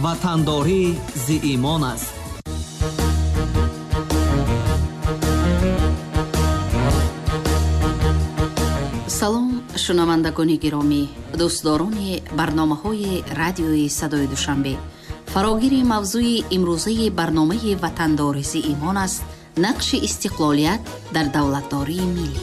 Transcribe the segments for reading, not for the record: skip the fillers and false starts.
ватандорӣ зи имон аст. салом шунавандагони гиромӣ, дӯстдорони барномаҳои радиои садои душанбе. фарогири мавзӯи имрӯзаи барномаи ватандорӣ зи имон аст: нақши истиқлолият дар давлатдории миллӣ.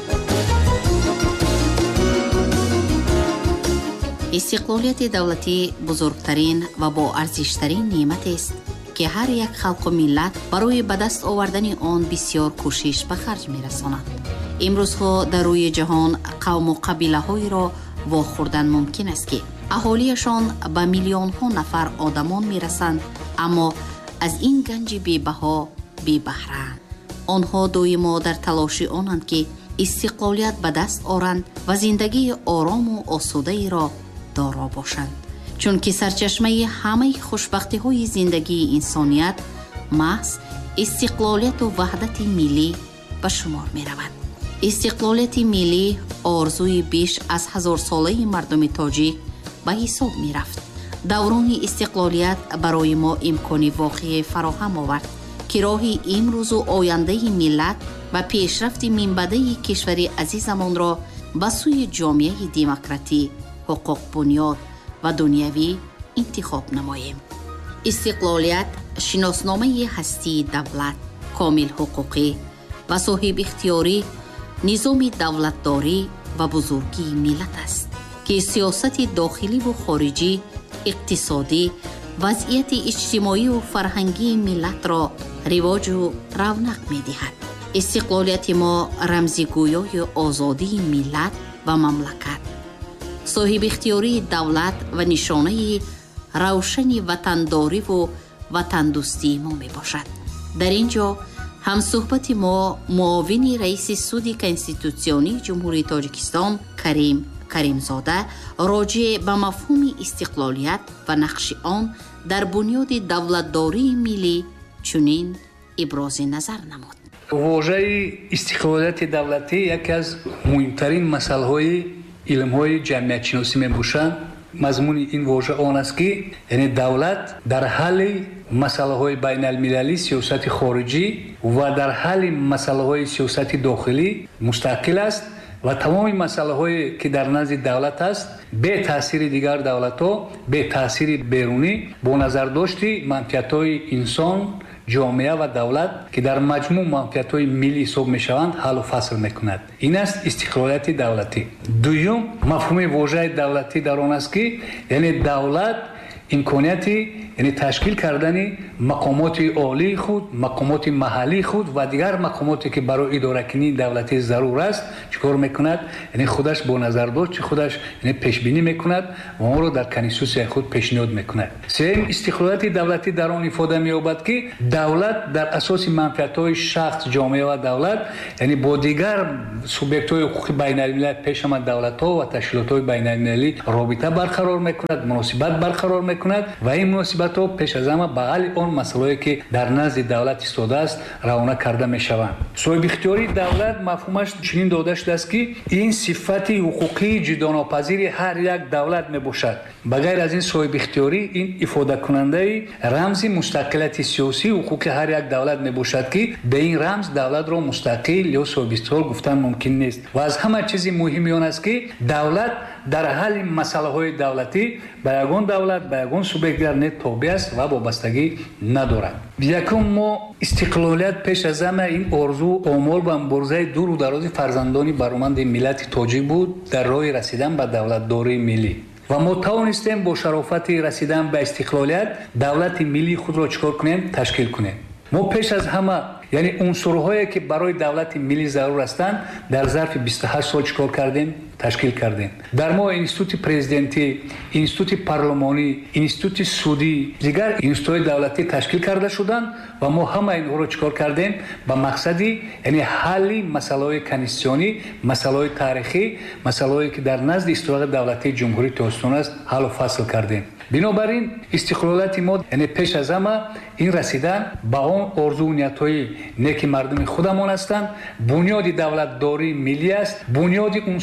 истиқлолияти давлатӣ бузургтарин ва боарзиштарин неъматест, ки ҳар як халқу миллат барои ба даст овардани он бисёр кӯшиш ба харҷ мерасонад. имрӯзҳо дар рӯи ҷаҳон қавму қабилаҳоеро вохӯрдан мумкин аст, ки аҳолияшон ба миллионҳо нафар одамон мерасанд, аммо аз ин ганҷи бебаҳо бебаҳраанд. онҳо доимо дар талоши онанд, ки истиқлолият ба даст оранд ва зиндагии орому осудаеро доро бошанд, чунки сарчашмаи ҳамаи хушбахтиҳои зиндагии инсоният маҳз истиқлолияту ваҳдати миллӣ ба шумор меравад. истиқлолияти миллӣ орзуи беш аз ҳазорсолаи мардуми тоҷик ба ҳисоб мерафт. даврони истиқлолият барои мо имкони воқеӣ фароҳам овард, ки роҳи имрӯзу ояндаи миллат ва пешрафти минбаъдаи кишвари азизамонро ба сӯи ҷомеаи демократӣ, ҳуқуқбунёд ва дунявӣ интихоб намоем. истиқлолият шиносномаи ҳастии давлат, комилҳуқуқӣ ва соҳибихтиёрӣ, низоми давлатдорӣ ва бузургии миллат аст, ки сиёсати дохиливу хориҷӣ, иқтисодӣ, вазъияти иҷтимоиву фарҳангии миллатро ривоҷу равнақ медиҳад. истиқлолияти мо рамзи гӯёи озодии миллат ва мамлакат, соҳибихтиёрии давлат ва нишонаи равшани ватандориву ватандӯстии мо мебошад. дар ин ҷо ҳамсӯҳбати мо муовини раиси суди конститутсионии ҷумҳурии Тоҷикистон Карим Каримзода роҷеъ ба мафҳуми истиқлолият ва нақши он дар бунёди давлатдории миллӣ чунин ибрози назар намуд. воҷаи истиқлолияти давлатӣ яке аз муҳимтарин масъалаҳои илмҳои ҷамъиятшиносӣ мебошад. мазмуни ин воҷа он аст, ки яъне давлат дар ҳалли масъалаҳои байналмилалӣ, сиёсати хориҷӣ ва дар ҳалли масъалаҳои сиёсати дохилӣ мустақил аст ва тамоми масъалаҳое ки дар назди давлат аст, бе таъсири дигар давлатҳо, бе таъсири берунӣ, бо назардошти манфиатҳои инсон, ҷомеа ва давлат, ки дар маҷмӯъ манфиатҳои миллӣ ҳисоб мешаванд, ҳаллу фасл мекунад. ин аст истиқлолияти давлатӣ. дуюм мафҳуми воҷаи давлатӣ дар он аст, ки яъне давлат имконияти яъне ташкил кардани мақомоти олии худ, мақомоти маҳаллии худ ва дигар мақомоте ки барои идоракунии давлатӣ зарур аст, чикор мекунад? яъне худаш бо назардошти худаш яъне пешбинӣ мекунад ва онро дар конститутсияи худ пешниҳод мекунад. сеюм истиқлолияти давлатӣ дар он ифода меёбад, ки давлат дар асоси манфиатҳои шахс, ҷомеа ва давлат, яъне бо дигар субъектҳои ҳуқуқи байналмилалӣ, пешама давлатҳо ва ташкилотҳои байналмилалӣ робита барқарор мекунад, муносибат барқарор мекунад ва ин муносибатҳо пеш аз ҳама ба ҳалли он масъалае ки дар назди давлат истодааст равона карда мешаванд. соҳибихтиёрии давлат мафҳумаш чунин дода шудааст, ки ин сифати ҳуқуқии ҷудонопазири ҳар як давлат мебошад. ба ғайр аз ин соҳибихтиёрӣ ин ифодакунандаи рамзи мустақилияти сиёсии ҳуқуқи ҳар як давлат мебошад, ки ба ин рамз давлатро мустақил ё соҳибихтиёр гуфтан мумкин нест. ва аз ҳама чизи муҳими он аст, ки давлат дар ҳалли масъалаҳои давлатӣ ба ягон давлат, ба ягон субъект дигар не тобеъ аст ва вобастагӣ надорад. якум, мо истиқлолият пеш аз ҳама ин орзу омол ва муборизаи дуру дарози фарзандони бароманди миллати тоҷик буд дар роҳи расидан ба давлатдории миллӣ. ва мо тавонистем бо шарофати расидан ба истиқлолият давлати миллии худро чикор кунем, ташкил кунем. мо пеш аз ҳама яъне унсурҳое ки барои давлати миллӣ зарур ҳастанд дар зарфи 28 сол чикор кардем, ташкил кардем. дар мо институти президентӣ, институти парлумонӣ, институти судӣ, дигар институтҳои давлатӣ ташкил карда шуданд ва мо ҳама инҳоро чикор кардем ба мақсади яъне ҳалли масъалаҳои конститутсионӣ, масъалаҳои таърихӣ, масъалаҳое ки дар назди историёи давлатии ҷумҳурии Тоҷикистон аст, ҳаллу фасл кардем. бинобар ин истиқлолияти мо яъне пеш аз ҳама ин расидан ба он орзу ниятҳои неки мардуми худамон ҳастанд. бунёди давлатдории миллӣ аст, бунёди унсурҳои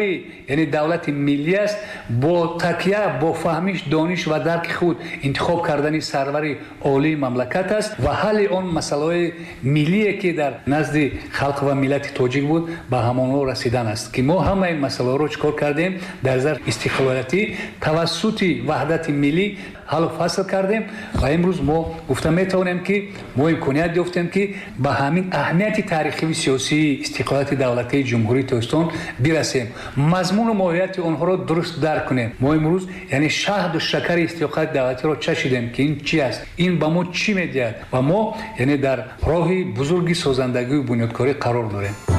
масъалаи яъне давлати миллӣ аст. бо такя бо фаҳмиш дониш ва дарки худ интихоб кардани сарвари олии мамлакат аст ва ҳалли он масъалаҳои миллие ки дар назди халқ ва миллати тоҷик буд ба ҳамонҳо расидан аст ки мо ҳама ин масъалаҳоро чӣ кор кардем дар зарфи истиқлолиятӣ тавассути ваҳдати миллӣ ҳаллу фасл кардем ва имрӯз мо гуфта метавонем ки мо имконият ёфтем ки ба ҳамин аҳамияти таърихиву сиёсии истиқлолияти давлатии ҷумҳурии Тоҷикистон бирасем, мазмуну моҳияти онҳоро дуруст дарк кунем. мо имрӯз яъне шаҳду шакари истиқлолияти давлатиро чашидем ки ин чӣ аст, ин ба мо чӣ медиҳад ва мо яъне дар роҳи бузурги созандагию бунёдкорӣ қарор дорем.